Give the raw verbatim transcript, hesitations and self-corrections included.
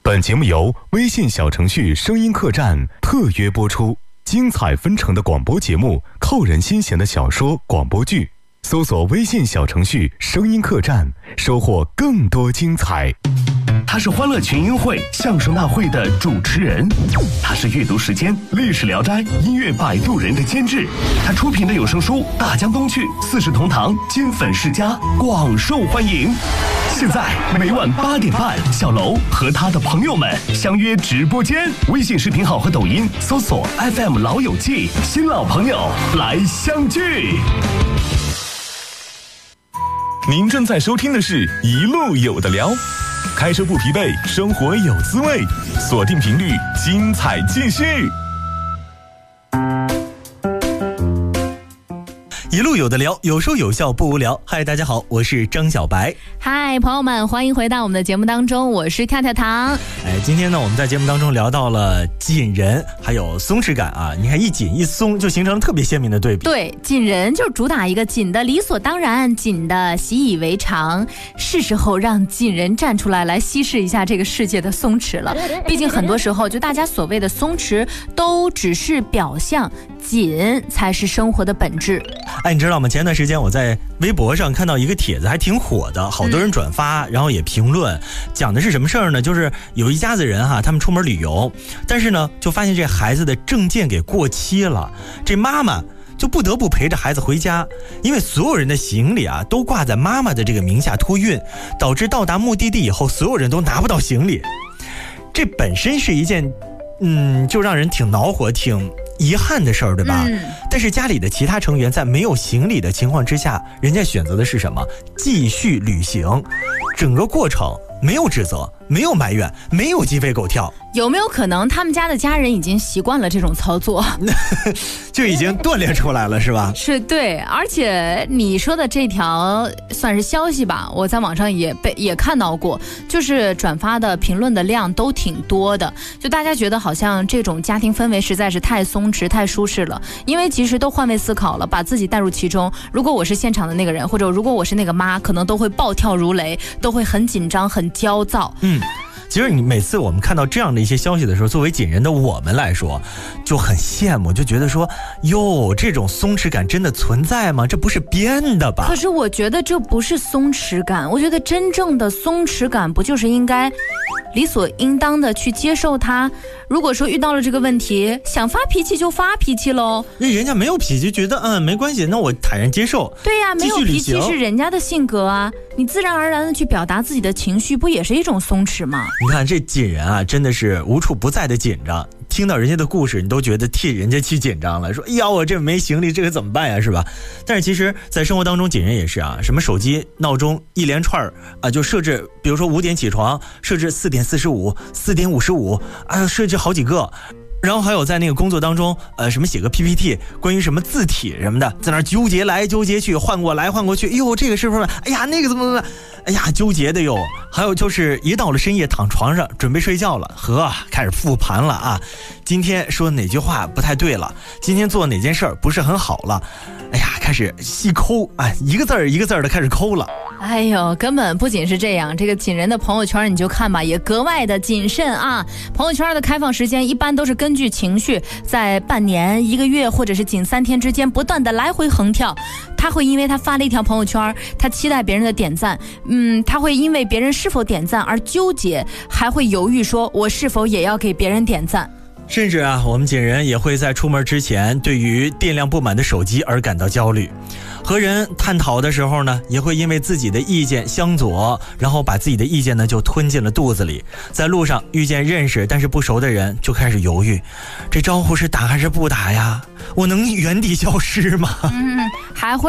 本节目由微信小程序声音客栈特约播出，精彩纷呈的广播节目，扣人心弦的小说广播剧，搜索微信小程序声音客栈，收获更多精彩。 他是欢乐群英会相声大会的主持人，他是阅读时间历史聊斋音乐摆渡人的监制，他出品的有声书大江东去四世同堂金粉世家广受欢迎。现在每晚八点半，小楼和他的朋友们相约直播间，微信视频号和抖音搜索 F M 老友记，新老朋友来相聚。 您正在收听的是一路有的聊，开车不疲惫，生活有滋味，锁定频率，精彩继续。 一路有的聊，有说有笑不无聊。嗨，大家好，我是张小白。 嗨，朋友们，欢迎回到我们的节目当中，我是跳跳糖。 哎，今天呢，我们在节目当中聊到了紧人，还有松弛感啊。你看，一紧一松，就形成了特别鲜明的对比。 对，紧人就是主打一个紧的理所当然，紧的习以为常，是时候让紧人站出来，来稀释一下这个世界的松弛了。毕竟很多时候，就大家所谓的松弛，都只是表象，紧才是生活的本质。 哎，你知道吗？前段时间我在微博上看到一个帖子，还挺火的，好多人转发，嗯、然后也评论，讲的是什么事儿呢？就是有一家子人哈，他们出门旅游，但是呢，就发现这孩子的证件给过期了，这妈妈就不得不陪着孩子回家，因为所有人的行李啊都挂在妈妈的这个名下托运，导致到达目的地以后，所有人都拿不到行李。这本身是一件，嗯，就让人挺恼火，挺遗憾的事儿，对吧？嗯、但是家里的其他成员在没有行李的情况之下，人家选择的是什么？继续旅行，整个过程没有指责，没有埋怨，没有鸡飞狗跳。 有没有可能他们家的家人已经习惯了这种操作， 就已经锻炼出来了，是吧？ 是，对。而且你说的这条算是消息吧，我在网上也被也看到过，就是转发的评论的量都挺多的，就大家觉得好像这种家庭氛围实在是太松弛太舒适了，因为其实都换位思考了，把自己带入其中。如果我是现场的那个人，或者如果我是那个妈，可能都会暴跳如雷，都会很紧张很焦躁。 嗯，其实你每次我们看到这样的一些消息的时候，作为紧人的我们来说就很羡慕，就觉得说哟，这种松弛感真的存在吗？这不是编的吧？ 可是我觉得这不是松弛感，我觉得真正的松弛感不就是应该理所应当的去接受它？如果说遇到了这个问题，想发脾气就发脾气喽。 那人家没有脾气，觉得嗯没关系，那我坦然接受。 对呀、啊，没有脾气是人家的性格啊，你自然而然的去表达自己的情绪，不也是一种松弛吗？ 你看这紧人啊，真的是无处不在的紧张。听到人家的故事，你都觉得替人家去紧张了，说哎呀，我这没行李，这个怎么办呀，是吧？但是其实在生活当中，紧人也是啊，什么手机闹钟一连串啊，就设置，比如说五点起床，设置四点四十五、四点五十五，啊，设置好几个。然后还有在那个工作当中，呃，什么写个 P P T， 关于什么字体什么的，在那纠结来纠结去，换过来换过去，哎呦，这个是不是？哎呀，那个怎么怎么？哎呀，纠结的哟。还有就是一到了深夜躺床上准备睡觉了，呵，开始复盘了啊，今天说哪句话不太对了，今天做哪件事儿不是很好了，哎呀，开始细抠，哎，一个字儿一个字儿的开始抠了。 哎呦，根本不仅是这样，这个紧人的朋友圈你就看吧，也格外的谨慎啊。朋友圈的开放时间一般都是根据情绪，在半年、一个月或者是仅三天之间不断的来回横跳。他会因为他发了一条朋友圈，他期待别人的点赞，嗯，他会因为别人是否点赞而纠结，还会犹豫说我是否也要给别人点赞。 甚至啊，我们紧人也会在出门之前对于电量不满的手机而感到焦虑。和人探讨的时候呢，也会因为自己的意见相左，然后把自己的意见呢就吞进了肚子里。在路上遇见认识但是不熟的人，就开始犹豫，这招呼是打还是不打呀？我能原地消失吗？ 嗯，还会